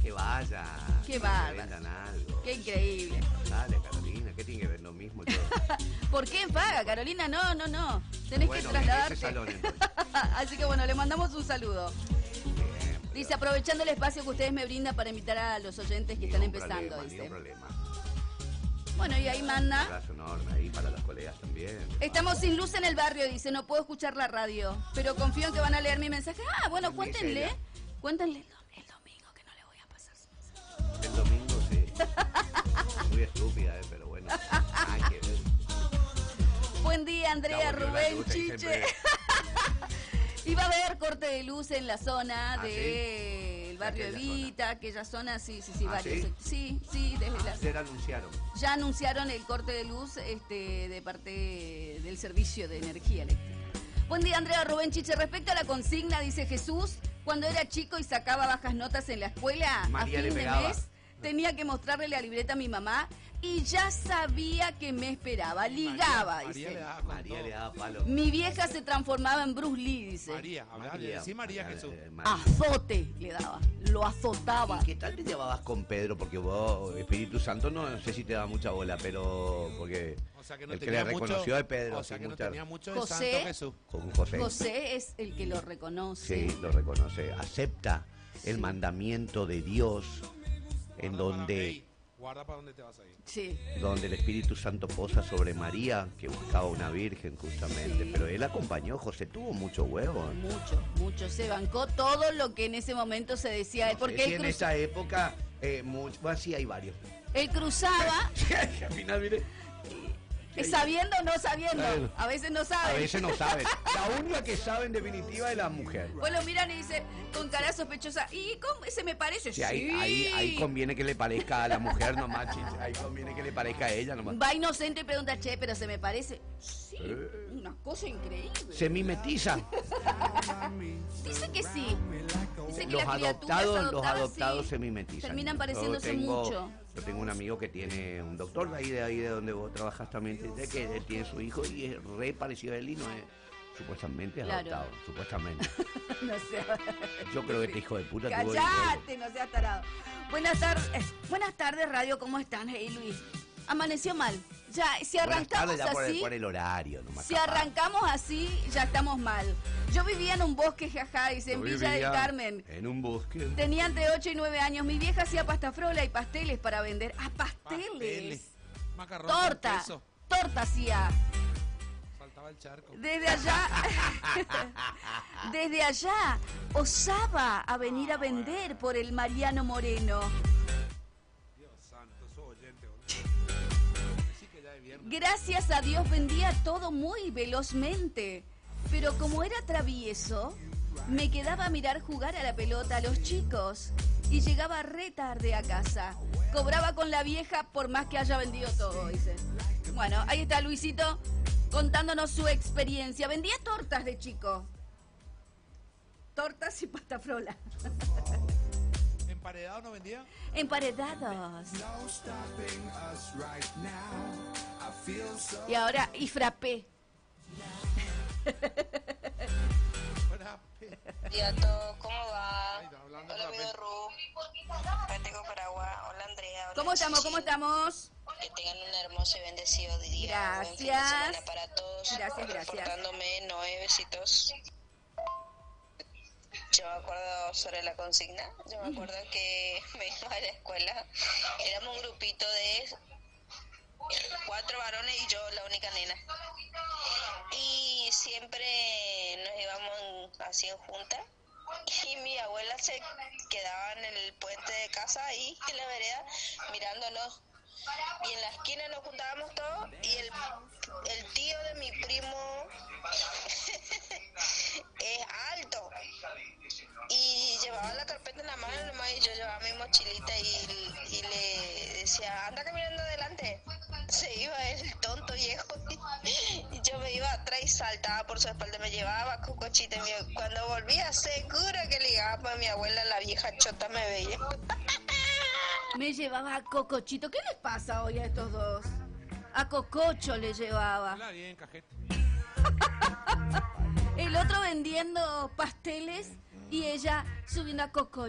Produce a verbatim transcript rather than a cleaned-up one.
que vaya. Qué que bárbaro. vendan algo. Qué increíble. Dale, Carolina, ¿qué tiene que ver lo mismo? Yo? ¿Por qué en Faga, Carolina? No, no, no. Tenés Bueno, que trasladarte. en ese salón, entonces. Así que bueno, le mandamos un saludo. Bien, Dice, aprovechando el espacio que ustedes me brindan para invitar a los oyentes que están empezando, problema, dice. ningún problema. Bueno, y ahí Un manda. abrazo enorme ahí para los colegas también. Estamos sin luz en el barrio, dice, no puedo escuchar la radio, pero confío en que van a leer mi mensaje. Ah, bueno, Dice cuéntenle, ella. cuéntenle el, dom- el domingo que no le voy a pasar su mensaje. El domingo sí. Muy estúpida, eh, pero bueno. Hay que ver. Buen día, Andrea, Ya volvió la Rubén, luz, ahí Chiche. siempre. Iba a haber corte de luz en la zona ¿Ah, del barrio Aquella Evita, aquella zona, sí, sí, sí, ¿Ah, varios. sí? Sí, sí, desde las... Ayer anunciaron. Ya anunciaron el corte de luz este, de parte del servicio de energía eléctrica. Buen día, Andrea, Rubén, Chiche. Respecto a la consigna, dice Jesús, cuando era chico y sacaba bajas notas en la escuela, María a le fin de pegaba. mes, tenía que mostrarle la libreta a mi mamá y ya sabía que me esperaba. Ligaba, María, María dice. le daba con María todo. le daba palo. Mi vieja se transformaba en Bruce Lee, dice. María, hablá, decí María Jesús. eh, María. Azote le daba, lo azotaba. ¿Y qué tal te llevabas con Pedro? Porque vos, Espíritu Santo, no sé si te da mucha bola, pero porque O sea que no el que tenía le mucho, reconoció es Pedro. O sea sí, que no mucha- tenía mucho de José. Santo Jesús. con José. José es el que lo reconoce. Sí, lo reconoce. Acepta el Sí. mandamiento de Dios en Guarda para- donde, ey, guarda para dónde te vas a ir. Sí. donde el Espíritu Santo posa sobre María, que buscaba una virgen justamente. Sí. Pero él acompañó, José tuvo mucho huevo. Mucho, mucho. Se bancó todo lo que en ese momento se decía. No sé porque si él, en cruza- esa época, eh, mucho, bueno, sí hay varios. él cruzaba, Al final, mire, eh, sabiendo o no sabiendo. Sabiendo. A veces no a saben. veces no saben. La única que sabe en definitiva es la mujer. Pues lo miran y dice con cara sospechosa, ¿y cómo ese me parece? Sí, ahí, ahí, ahí conviene que le parezca a la mujer nomás, chiche. Ahí conviene que le parezca a ella nomás. Va inocente y pregunta, che, pero se me parece. Sí, Eh. una cosa increíble. Se mimetiza. Dice que sí. Dice que Los las criaturas adoptados, los adoptadas, adoptados sí, se mimetizan. terminan Yo pareciéndose tengo- mucho. Yo tengo un amigo que tiene un doctor de ahí, de ahí de donde vos trabajas también, dice que él tiene su hijo y es re parecido a él y no es, supuestamente es Claro. adoptado, supuestamente. No sé. Yo creo que este hijo de puta tuvo el Callate, no seas tarado. Buenas tardes, eh, buenas tardes, radio, ¿cómo están? Hey, Luis. Amaneció mal. Ya, si Buenas arrancamos tardes ya por el, así, por el horario nomás. si capaz. arrancamos así, ya estamos mal. Yo vivía en un bosque, jaja, dice, en Yo Villa del vivía Carmen. En un bosque. Tenía entre ocho y nueve años. Mi vieja hacía pasta frola y pasteles para vender. ¡Ah, pasteles! Pasteles. Macarrón Torta. con queso. Torta hacía. Saltaba el charco. Desde allá, desde allá, osaba a venir a vender por el Mariano Moreno. Dios santo, soy oyente, boludo. Decí que ya es viernes. Gracias a Dios vendía todo muy velozmente, pero como era travieso, me quedaba a mirar jugar a la pelota a los chicos y llegaba re tarde a casa. Cobraba con la vieja por más que haya vendido todo, dice. Bueno, ahí está Luisito contándonos su experiencia. Vendía tortas de chico. Tortas y pasta frola. ¿Emparedado no vendía? Emparedados. Y ahora, y frappé. Buena pe- Diato, ¿cómo va? Ay, está hablando Hola, de amigo Ru. Pateco Paraguay. Hola, Andrea. Hola, ¿Cómo estamos? ¿Cómo Chichi. estamos? Que tengan un hermoso y bendecido día. Gracias. Buen fin de semana para todos. Gracias, gracias. Reportándome, Noé, besitos. Yo me acuerdo sobre la consigna. Yo me acuerdo que me iba a la escuela. Éramos un grupito de cuatro varones y yo la única nena. Y siempre nos íbamos así en junta. Y mi abuela se quedaba en el puente de casa ahí en la vereda mirándonos. Y en la esquina nos juntábamos todos y el, el tío de mi primo es alto y llevaba la carpeta en la mano nomás y yo llevaba mi mochilita y, y le decía, anda caminando adelante. Se iba el tonto viejo y yo me iba atrás y saltaba por su espalda, me llevaba cocochita. Y mi- cuando volvía seguro que ligaba para mi abuela, la vieja chota me veía. Me llevaba a Cocochito. ¿Qué les pasa hoy a estos dos? A Cococho le llevaba. Habla bien, cajete. El otro vendiendo pasteles y ella subiendo a Cococho.